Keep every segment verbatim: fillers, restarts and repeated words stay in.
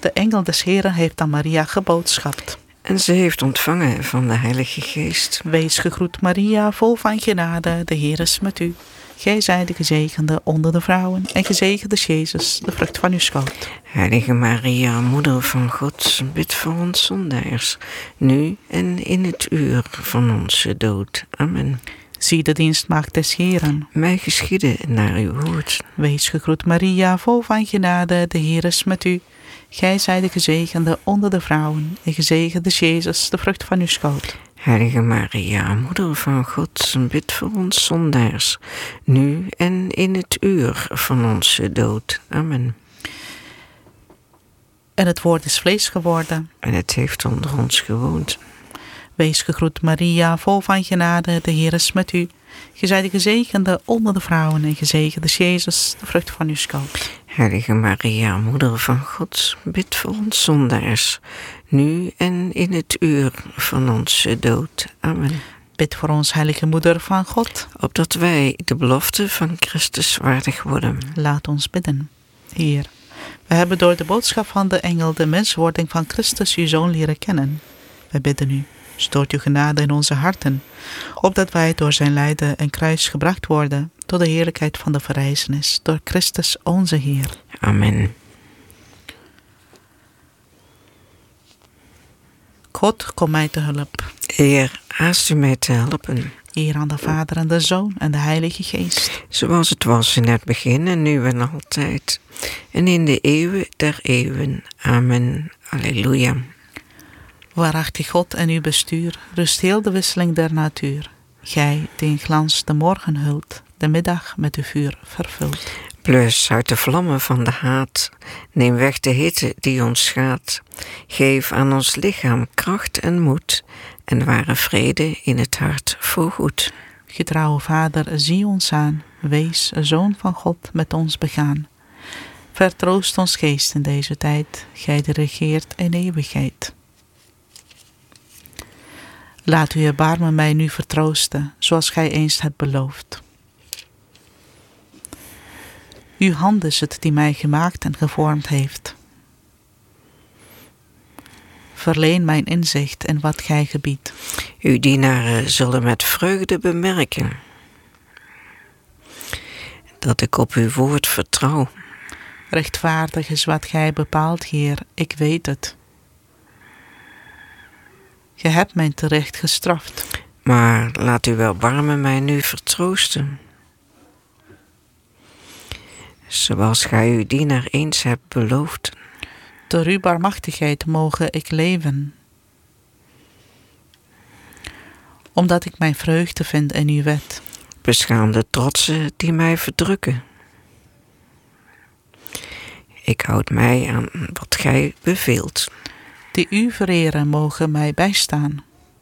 De engel des Heren heeft aan Maria geboodschapt. En ze heeft ontvangen van de Heilige Geest. Wees gegroet Maria, vol van genade, de Heer is met u. Gij zijt de gezegende onder de vrouwen en gezegend is Jezus, de vrucht van uw schoot. Heilige Maria, Moeder van God, bid voor ons zondaars, nu en in het uur van onze dood. Amen. Zie de dienstmaagd des Heren. Mij geschieden naar uw woord. Wees gegroet Maria, vol van genade, de Heer is met u. Gij zijt de gezegende onder de vrouwen en gezegend is Jezus, de vrucht van uw schoot. Heilige Maria, Moeder van God, bid voor ons zondaars, nu en in het uur van onze dood. Amen. En het woord is vlees geworden. En het heeft onder ons gewoond. Wees gegroet Maria, vol van genade, de Heer is met u. Gij zijt de gezegende onder de vrouwen en gezegend is Jezus, de vrucht van uw schoot. Heilige Maria, Moeder van God, bid voor ons zondaars, nu en in het uur van onze dood. Amen. Bid voor ons, heilige Moeder van God, opdat wij de belofte van Christus waardig worden. Laat ons bidden. Heer, we hebben door de boodschap van de engel de menswording van Christus, uw Zoon, leren kennen. Wij bidden u, stoot uw genade in onze harten, opdat wij door zijn lijden en kruis gebracht worden tot de heerlijkheid van de verrijzenis, door Christus onze Heer. Amen. God, kom mij te hulp. Heer, haast u mij te helpen. Eer aan de Vader en de Zoon en de Heilige Geest. Zoals het was in het begin en nu en altijd. En in de eeuwen der eeuwen. Amen. Alleluia. Waarachtig God en uw bestuur, rust heel de wisseling der natuur. Gij, die in glans de morgen hult, de middag met uw vuur vervult. Blus uit de vlammen van de haat, neem weg de hitte die ons schaadt. Geef aan ons lichaam kracht en moed, en ware vrede in het hart voorgoed. Getrouwe Vader, zie ons aan, wees, Zoon van God, met ons begaan. Vertroost ons geest in deze tijd, gij die regeert in eeuwigheid. Laat uw erbarmen mij nu vertroosten, zoals gij eens hebt beloofd. Uw hand is het die mij gemaakt en gevormd heeft. Verleen mijn inzicht in wat gij gebiedt. Uw dienaren zullen met vreugde bemerken dat ik op uw woord vertrouw. Rechtvaardig is wat gij bepaalt, Heer, ik weet het. Gij hebt mij terecht gestraft. Maar laat uw erbarmen mij nu vertroosten. Zoals gij uw dienaar eens hebt beloofd. Door uw barmachtigheid mogen ik leven. Omdat ik mijn vreugde vind in uw wet. Beschaam de trotsen die mij verdrukken. Ik houd mij aan wat gij beveelt. Die u vereren mogen mij bijstaan.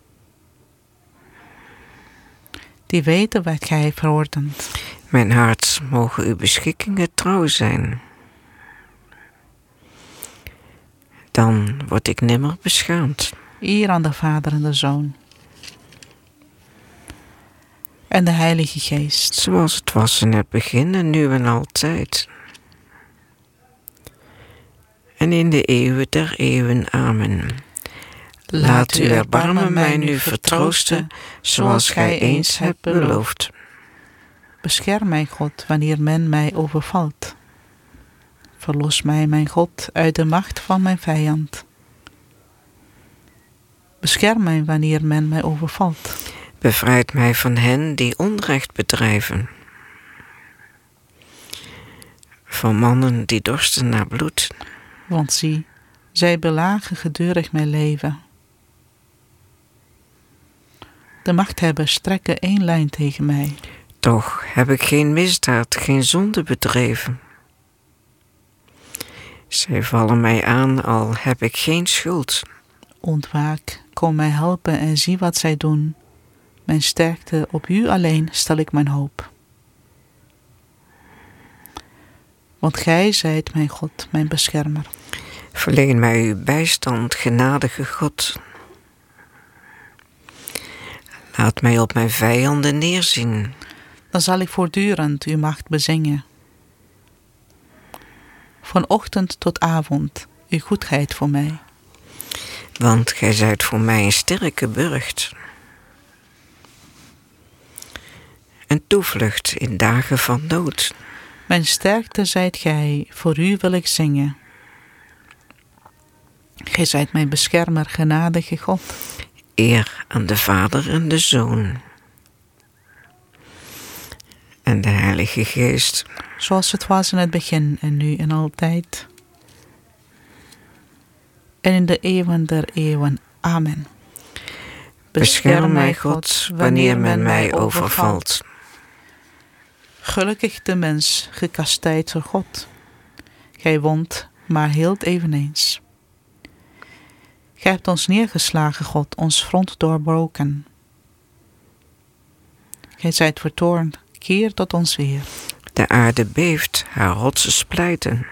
Die weten wat gij verordent. Mijn hart mogen uw beschikkingen trouw zijn. Dan word ik nimmer beschaamd. Eer aan de Vader en de Zoon. En de Heilige Geest. Zoals het was in het begin en nu en altijd. En in de eeuwen der eeuwen. Amen. Laat uw erbarmen mij nu vertroosten, zoals gij eens hebt beloofd. Bescherm mij, God, wanneer men mij overvalt. Verlos mij, mijn God, uit de macht van mijn vijand. Bescherm mij wanneer men mij overvalt. Bevrijd mij van hen die onrecht bedrijven. Van mannen die dorsten naar bloed. Want zie, zij belagen gedurig mijn leven. De machthebbers strekken één lijn tegen mij. Toch heb ik geen misdaad, geen zonde bedreven. Zij vallen mij aan, al heb ik geen schuld. Ontwaak, kom mij helpen en zie wat zij doen. Mijn sterkte, op u alleen stel ik mijn hoop. Want gij zijt mijn God, mijn beschermer. Verleen mij uw bijstand, genadige God. Laat mij op mijn vijanden neerzien. Dan zal ik voortdurend uw macht bezingen. Van ochtend tot avond uw goedheid voor mij. Want gij zijt voor mij een sterke burcht. Een toevlucht in dagen van nood. Mijn sterkte zijt gij, voor u wil ik zingen. Gij zijt mijn beschermer, genadige God. Eer aan de Vader en de Zoon. En de Heilige Geest. Zoals het was in het begin en nu en altijd. En in de eeuwen der eeuwen. Amen. Bescherm mij, God, wanneer men mij overvalt. Gelukkig de mens, gekastijd door God. Gij wondt, maar heelt eveneens. Gij hebt ons neergeslagen, God, ons front doorbroken. Gij zijt vertoornd, keer tot ons weer. De aarde beeft, haar rotsen splijten.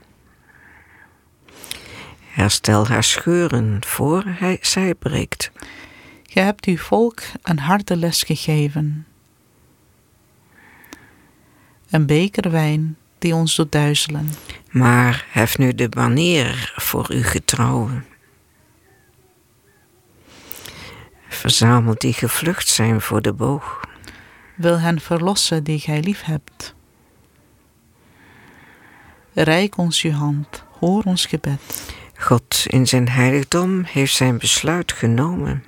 Herstel haar scheuren, voor hij, zij breekt. Gij hebt uw volk een harde les gegeven. Een beker wijn die ons doet duizelen. Maar hef nu de banier voor uw getrouwen. Verzamel die gevlucht zijn voor de boog. Wil hen verlossen die gij lief hebt. Reik ons uw hand, hoor ons gebed. God in zijn heiligdom heeft zijn besluit genomen.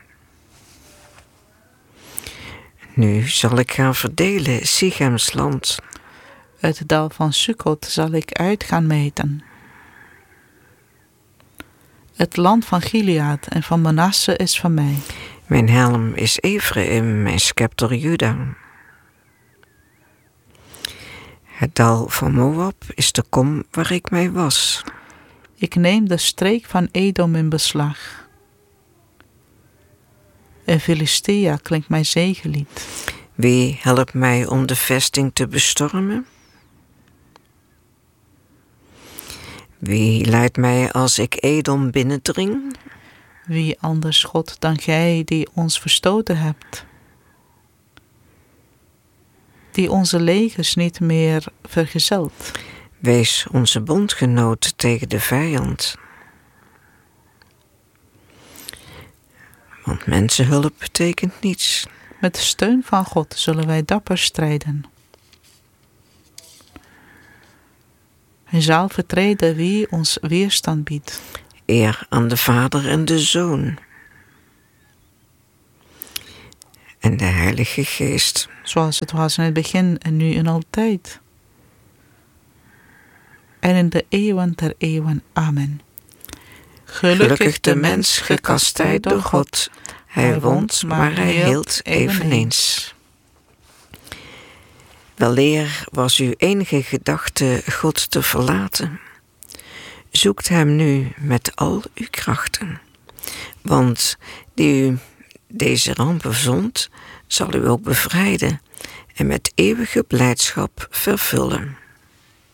Nu zal ik gaan verdelen Sichems land. Het dal van Sukkot zal ik uit gaan meten. Het land van Gilead en van Manasse is van mij. Mijn helm is Ephraim, mijn scepter Juda. Het dal van Moab is de kom waar ik mij was. Ik neem de streek van Edom in beslag. En Filistea klinkt mijn zegelied. Wie helpt mij om de vesting te bestormen? Wie leidt mij als ik Edom binnendring? Wie anders God dan gij die ons verstoten hebt? Die onze legers niet meer vergezelt. Wees onze bondgenoot tegen de vijand. Want mensenhulp betekent niets. Met de steun van God zullen wij dapper strijden. Hij zal vertreden wie ons weerstand biedt. Eer aan de Vader en de Zoon. En de Heilige Geest. Zoals het was in het begin en nu en altijd. En in de eeuwen der eeuwen. Amen. Gelukkig, Gelukkig de mens gekastijd door God. Hij wondt, maar hij heelt eveneens. Weleer was uw enige gedachte God te verlaten. Zoekt hem nu met al uw krachten. Want die u deze rampen zond, zal u ook bevrijden en met eeuwige blijdschap vervullen.